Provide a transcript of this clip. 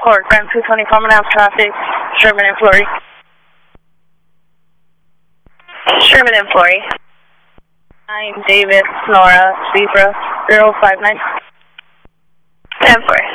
Court, Grand 220, coming out traffic, Sherman and Flory. Sherman and Flory. 9 David, Nora, Zebra, 059. 10-4.